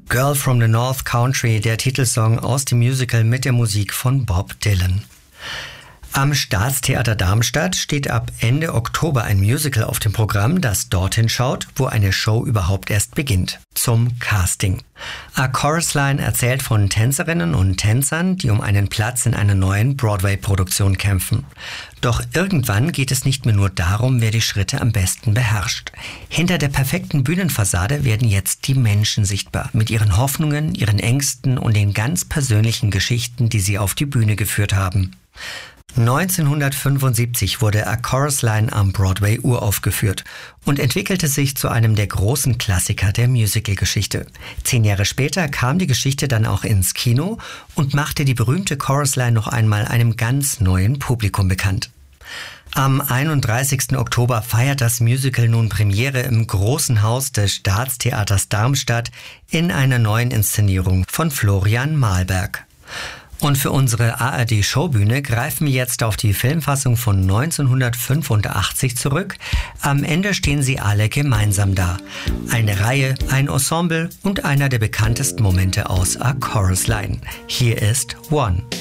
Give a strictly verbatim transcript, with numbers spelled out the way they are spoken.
Girl from the North Country, der Titelsong aus dem Musical mit der Musik von Bob Dylan. Am Staatstheater Darmstadt steht ab Ende Oktober ein Musical auf dem Programm, das dorthin schaut, wo eine Show überhaupt erst beginnt. Zum Casting. A Chorus Line erzählt von Tänzerinnen und Tänzern, die um einen Platz in einer neuen Broadway-Produktion kämpfen. Doch irgendwann geht es nicht mehr nur darum, wer die Schritte am besten beherrscht. Hinter der perfekten Bühnenfassade werden jetzt die Menschen sichtbar, mit ihren Hoffnungen, ihren Ängsten und den ganz persönlichen Geschichten, die sie auf die Bühne geführt haben. neunzehnhundertfünfundsiebzig wurde A Chorus Line am Broadway uraufgeführt und entwickelte sich zu einem der großen Klassiker der Musicalgeschichte. Zehn Jahre später kam die Geschichte dann auch ins Kino und machte die berühmte Chorus Line noch einmal einem ganz neuen Publikum bekannt. Am einunddreißigsten Oktober feiert das Musical nun Premiere im Großen Haus des Staatstheaters Darmstadt in einer neuen Inszenierung von Florian Mahlberg. Und für unsere A R D-Showbühne greifen wir jetzt auf die Filmfassung von neunzehnhundertfünfundachtzig zurück. Am Ende stehen sie alle gemeinsam da. Eine Reihe, ein Ensemble und einer der bekanntesten Momente aus A Chorus Line. Hier ist One.